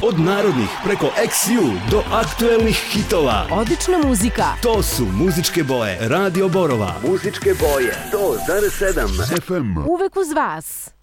Od narodnih preko XU do aktuelnih hitova. Odlična muzika. To su muzičke boje Radio Borova. Muzičke boje 100,7 FM. Uvek uz vas.